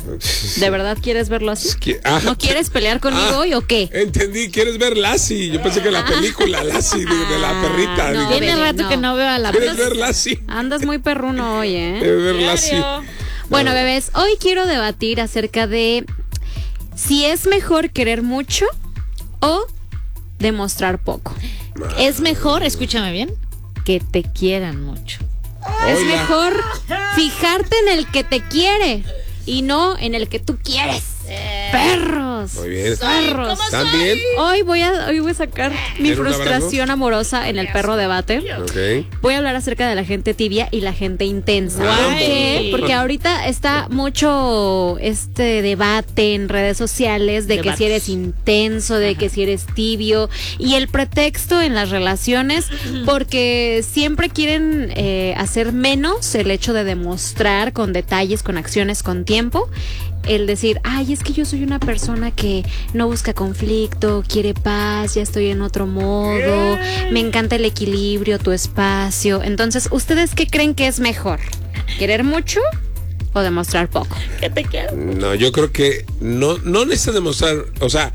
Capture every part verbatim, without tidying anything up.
¿De verdad quieres verlo así? Es que, ah, ¿No quieres pelear conmigo ah, hoy o qué? Entendí, ¿quieres ver Lassie? Yo pensé que la película Lassie de, de la perrita. No, Digo, Tiene rato no. que no veo a la ¿Quieres ver Lassie? Andas muy perruno hoy, ¿eh? ¿Quieres ver Lassie? Bueno, No. bebés, hoy quiero debatir acerca de si es mejor querer mucho o demostrar poco. Es mejor, escúchame bien, que te quieran mucho. Es Hola. mejor fijarte en el que te quiere y no en el que tú quieres. Perros. Muy bien. Perros. ¿Están bien? Hoy voy a hoy voy a sacar mi ¿Quieren un frustración amorosa en el perro debate. Ok. Voy a hablar acerca de la gente tibia y la gente intensa. Guay. ¿Por qué? Porque ahorita está mucho este debate en redes sociales de que Debates. si eres intenso, de que si eres tibio, y el pretexto en las relaciones, porque siempre quieren eh, hacer menos el hecho de demostrar con detalles, con acciones, con tiempo. El decir, ay, es que yo soy una persona que no busca conflicto, quiere paz, ya estoy en otro modo, me encanta el equilibrio, tu espacio. Entonces, ¿ustedes qué creen que es mejor? ¿Querer mucho o demostrar poco? Que te quiero. No, yo creo que no, no necesitas demostrar, o sea,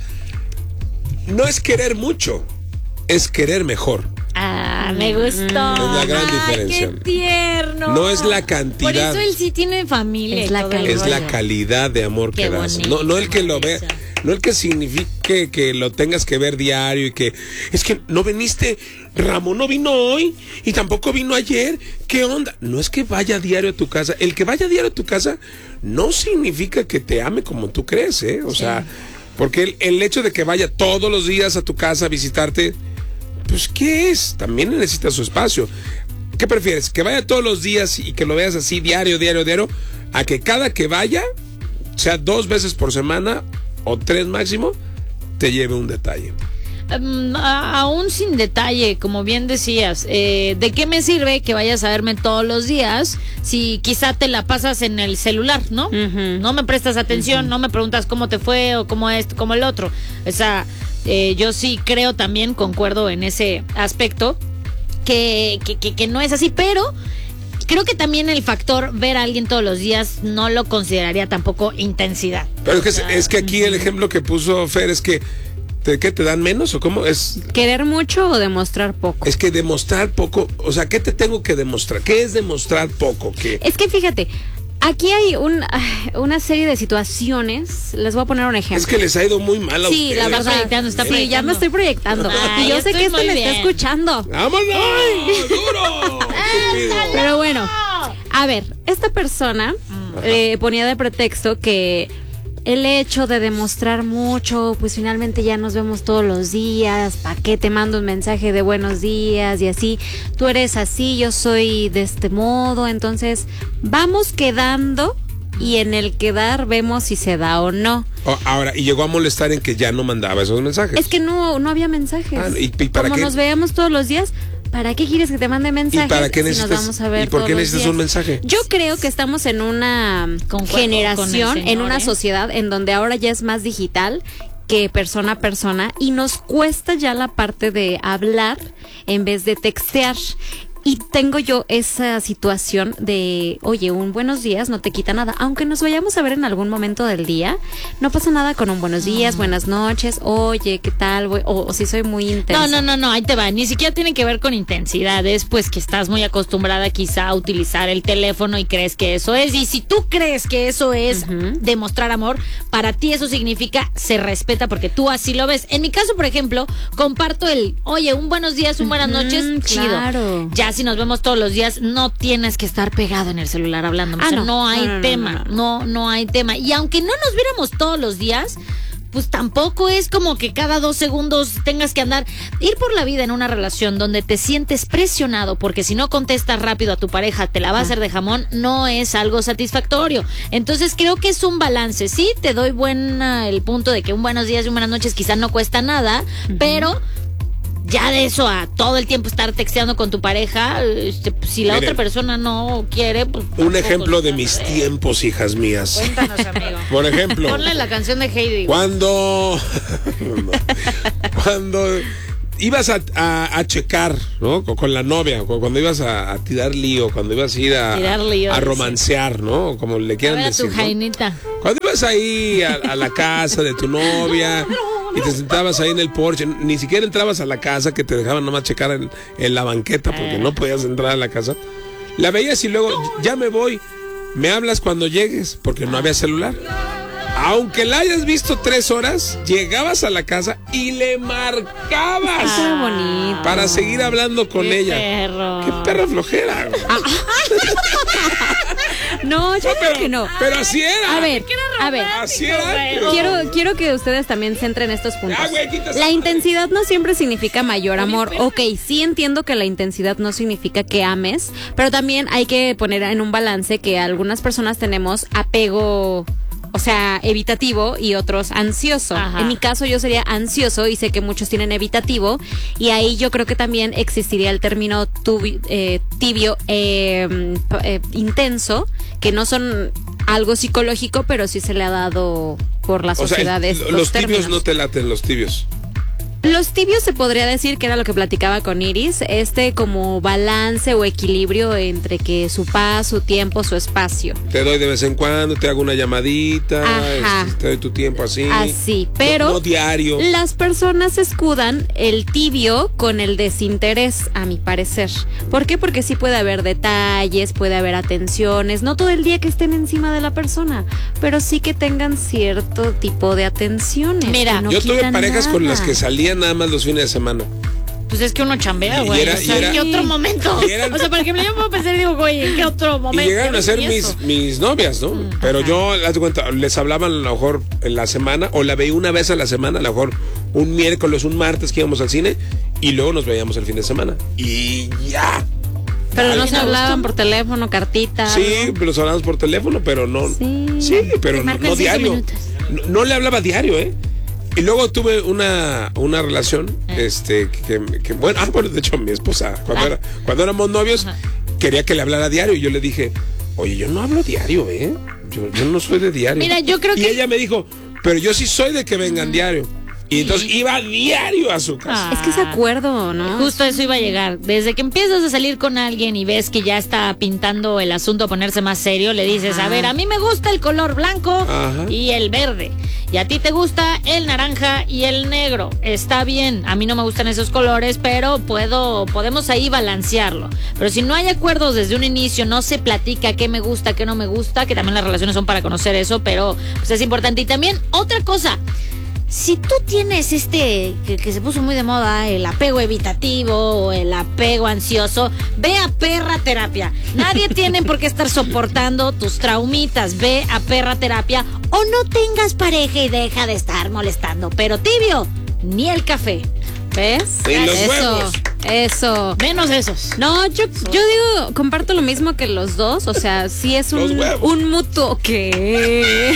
no es querer mucho, es querer mejor. Ah, me gustó. Es la gran Ay, diferencia. qué tierno. No es la cantidad. Por eso él sí tiene familia. Es y la todo el calidad. Es la rollo. calidad de amor Qué que das. bonito, No, no el que lo vea, Marisa. no el que signifique que lo tengas que ver diario y que es que no viniste, Ramón no vino hoy y tampoco vino ayer. ¿Qué onda? No es que vaya diario a tu casa. El que vaya diario a tu casa no significa que te ame como tú crees, ¿eh? O sea, porque el, el hecho de que vaya todos los días a tu casa a visitarte, pues ¿qué es? También necesita su espacio. ¿Qué prefieres? ¿Que vaya todos los días y que lo veas así diario, diario, diario? A que cada que vaya, sea dos veces por semana o tres máximo, te lleve un detalle. Um, a- aún sin detalle, como bien decías, eh, ¿de qué me sirve que vayas a verme todos los días si quizá te la pasas en el celular, ¿no? Ujú. No me prestas atención, no me preguntas cómo te fue o cómo esto, cómo el otro. O sea, eh, yo sí creo también, concuerdo en ese aspecto, que, que, que, que no es así, pero creo que también el factor ver a alguien todos los días no lo consideraría tampoco intensidad. Pero es que, es que aquí el ejemplo que puso Fer es que ¿te, ¿qué te dan menos o cómo? Es, ¿Querer mucho o demostrar poco? es que demostrar poco, o sea, ¿qué te tengo que demostrar? ¿Qué es demostrar poco? ¿Qué? Es que fíjate, aquí hay un, ay, una serie de situaciones. Les voy a poner un ejemplo. Es que les ha ido muy mal a Sí, la ustedes. verdad. proyectando, está sí, proyectando. ya me estoy proyectando. Ay, y yo sé estoy que esto muy me está bien. escuchando. ¡Vámonos! ¡Duro! Estúpido. Pero bueno, a ver, esta persona eh, ponía de pretexto que el hecho de demostrar mucho, pues finalmente ya nos vemos todos los días, ¿para qué te mando un mensaje de buenos días y así? Tú eres así, yo soy de este modo, entonces vamos quedando y en el quedar vemos si se da o no. Oh, ahora, y llegó a molestar en que ya no mandaba esos mensajes. Es que no, no había mensajes. Ah, ¿y- y para Como qué? nos veíamos todos los días, ¿para qué quieres que te mande mensajes? ¿Y para qué si necesitas, nos vamos a ver ¿y por todos qué los necesitas días? un mensaje? Yo creo que estamos en una Concuerdo generación, con el en señor, una ¿eh? sociedad en donde ahora ya es más digital que persona a persona y nos cuesta ya la parte de hablar en vez de textear. Y tengo yo esa situación de, oye, un buenos días no te quita nada. Aunque nos vayamos a ver en algún momento del día, no pasa nada con un buenos días, buenas noches, oye, ¿qué tal? O, o si soy muy intensa. No, no, no, no, ahí te va. Ni siquiera tiene que ver con intensidad. Es pues que estás muy acostumbrada quizá a utilizar el teléfono y crees que eso es. Y si tú crees que eso es Ujú. demostrar amor, para ti eso significa se respeta porque tú así lo ves. En mi caso, por ejemplo, comparto el, oye, un buenos días, un buenas Ujú, noches, chido. claro. Ya si nos vemos todos los días, no tienes que estar pegado en el celular hablando. Ah, o sea, no. no hay No, no, no, tema. no, no. No, no hay tema. Y aunque no nos viéramos todos los días, pues tampoco es como que cada dos segundos tengas que andar, ir por la vida en una relación donde te sientes presionado porque si no contestas rápido a tu pareja te la va a hacer de jamón, no es algo satisfactorio. Entonces creo que es un balance. Sí, te doy buena el punto de que un buenos días y un buenas noches quizás no cuesta nada, pero ya de eso a todo el tiempo estar texteando con tu pareja, este, pues, si la Miren, otra persona no quiere, pues Un tampoco ejemplo de está mis bien. tiempos, hijas mías. Cuéntanos, amigo. Por ejemplo, Ponle la canción de Heidi. güey. cuando cuando ibas a, a, a checar, ¿no? Con, con la novia, con, cuando ibas a, a tirar lío, cuando ibas a ir a, Tirar lío, a dice. romancear, ¿no? Como le A quieran ver a decir. tu ¿no? Jainita. Cuando ibas ahí a, a la casa de tu novia y te sentabas ahí en el porche, ni siquiera entrabas a la casa, que te dejaban nomás checar en, en la banqueta porque Eh. no podías entrar a la casa. La veías y luego, ya me voy, me hablas cuando llegues, porque no había celular. Aunque la hayas visto tres horas, llegabas a la casa y le marcabas Qué bonito. para seguir hablando con Qué ella. perro. Qué perra flojera. güey. No, yo No, creo pero, que no. pero así era. A ver, a ver. Así era. Quiero, quiero que ustedes también centren estos puntos. Ya, güey, quita esa La madre. intensidad no siempre significa mayor amor. Ok, sí entiendo que la intensidad no significa que ames, pero también hay que poner en un balance que algunas personas tenemos apego, o sea, evitativo, y otros ansioso. Ajá. En mi caso yo sería ansioso y sé que muchos tienen evitativo, y ahí yo creo que también existiría el término tubi- eh, tibio eh, p- eh, intenso, que no son algo psicológico, pero sí se le ha dado por la O sea, sociedad el- estos los términos. tibios no te laten, los tibios. Los tibios se podría decir que era lo que platicaba con Iris, este como balance o equilibrio entre que su paz, su tiempo, su espacio. Te doy de vez en cuando, te hago una llamadita, Ajá. este, te doy tu tiempo así. Así, pero No, no diario. las personas escudan el tibio con el desinterés, a mi parecer. ¿Por qué? Porque sí puede haber detalles, puede haber atenciones, no todo el día que estén encima de la persona, pero sí que tengan cierto tipo de atenciones. Mira, que no Yo tuve quitan parejas con nada. las que salían nada más los fines de semana. Pues es que uno chambea, Y güey. era- O sea, y era- ¿en qué otro momento? y eran- O sea, por ejemplo, yo puedo pensar y digo, güey, ¿en qué otro Y momento? llegaron a ser Ni eso. mis, mis novias, ¿no? Pero yo, haz de cuenta, les hablaban a lo mejor en la semana, o la veía una vez a la semana, a lo mejor un miércoles, un martes que íbamos al cine, y luego nos veíamos el fin de semana. Y ya. Pero no Ay, se hablaban por teléfono, cartita. Sí, los hablamos por teléfono, pero no. Sí. Sí, pero Te no, marcan no cinco diario. minutos. No, no le hablaba diario, ¿eh? Y luego tuve una, una relación, este, que, que- bueno, ah, bueno, de hecho mi esposa, cuando, Ah. era, cuando éramos novios, Ajá. quería que le hablara diario, y yo le dije, oye, yo no hablo diario, ¿eh? Yo, yo no soy de diario. Mira, yo creo y que- ella me dijo, pero yo sí soy de que vengan diario. Y entonces iba diario a su casa. Ah. Es que ese acuerdo, ¿no? Justo eso iba a llegar. Desde que empiezas a salir con alguien y ves que ya está pintando el asunto a ponerse más serio, le dices, Ajá. a ver, a mí me gusta el color blanco Ajá. y el verde. Y a ti te gusta el naranja y el negro. Está bien, a mí no me gustan esos colores, pero puedo, podemos ahí balancearlo. Pero si no hay acuerdos desde un inicio, no se platica qué me gusta, qué no me gusta, que también las relaciones son para conocer eso, pero pues es importante. Y también otra cosa. Si tú tienes este, que, que se puso muy de moda, el apego evitativo o el apego ansioso, ve a perra terapia. Nadie tiene por qué estar soportando tus traumitas. Ve a perra terapia o no tengas pareja y deja de estar molestando. Pero tibio, ni el café. ¿Ves? Y los eso, huevos. eso. Menos esos. No, yo, yo digo, comparto lo mismo que los dos, o sea, sí es Los un, huevos. un mutuo que...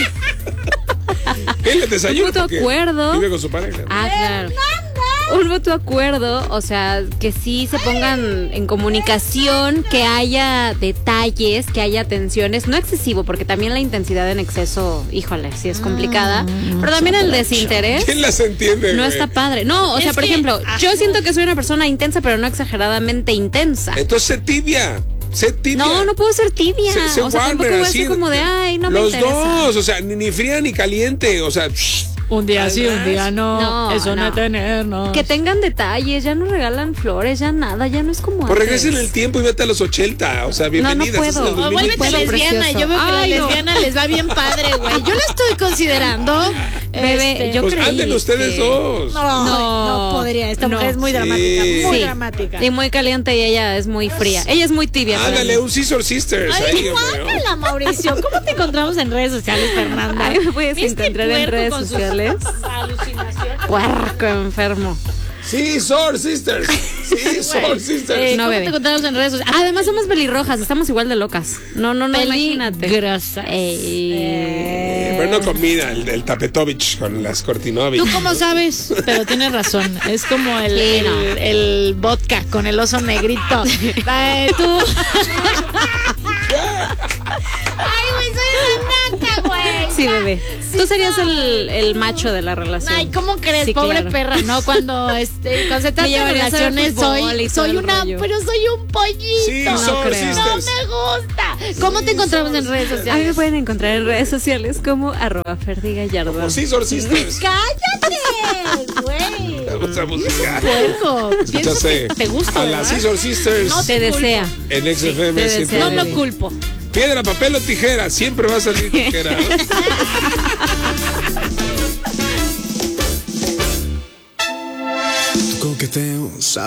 Él le desayuna Un mutuo porque acuerdo. vive con su pareja. Ah, claro. Un mutuo acuerdo, o sea, que sí se pongan en comunicación, que haya detalles, que haya atenciones, no excesivo, porque también la intensidad en exceso, híjole, sí es complicada, pero también el desinterés ¿Quién las entiende, no güey? está padre. No, o sea, Es por que- ejemplo, ah. yo siento que soy una persona intensa, pero no exageradamente intensa. Entonces sé tibia. Sé tibia. No, no puedo ser tibia. Sé- sé o sea, tampoco Warner, voy a así, ser como de, ay, no me Los interesa. dos, o sea, ni, ni fría ni caliente, o sea, shh, Un día sí, un Además, día no. no, Eso no no. es tenernos. Que tengan detalles, ya no regalan flores, ya nada, ya no es como pues antes. regresen el tiempo y vete a los ochenta, o sea, bienvenida. puedo. estás en el O dos mil vuélvete puedo, veinticinco. lesbiana. precioso. Yo veo que Ay, a no. la lesbiana les va bien padre, güey. Yo la estoy considerando. Bebé, Este, yo Pues creí anden ustedes que- dos. No, No, no, podría. Esta no. mujer es muy Sí. dramática, muy Sí. dramática. Y muy caliente y ella es muy fría. Ella es muy tibia. para Ándale, mí. un Scissor Sisters Ay, ahí, hombre, ¿no? guácala, Mauricio. ¿Cómo te encontramos en redes sociales, Fernanda? Ay, me puedes ¿Viste encontrar en puerco redes con sus sociales. alucinaciones? Puerco enfermo. Scissor Sisters. Scissor Sisters. Eh, No, ¿Cómo bebé. te encontramos en redes sociales? Además somos pelirrojas, estamos igual de locas. No, no, no, imagínate. Peligrosas. Ey. Eh, Pero no combina el, el Tapetovich con las Kortinovich. ¿Tú cómo sabes? Pero tienes razón. Es como el, Sí, el, no. el vodka con el oso negrito. Eh, tú. Ay, güey, soy una naca, güey. Sí, bebé. Tú serías el, el macho de la relación. Ay, ¿cómo crees? Sí, Pobre claro. perra, ¿no? Cuando, este, cuando se trata Me de llevarías a ver relaciones, fútbol soy, y todo soy el una, rollo. pero soy un pollito. Sí, No Scissor creo. No Sisters. me gusta. ¿Cómo te encontramos en redes A mí me sociales? pueden encontrar en redes sociales como arroba Ferdi Gallardo. Como Scissor Sisters. ¡Cállate! Güey. Me gusta música. Puerco. Pienso Escuchaste que te gusta, a la ¿verdad? Scissor Sisters No Te desea. en X F M te ciento desea, No nueve. lo culpo. Piedra, papel o tijera, siempre va a salir tijera. Tu coqueteo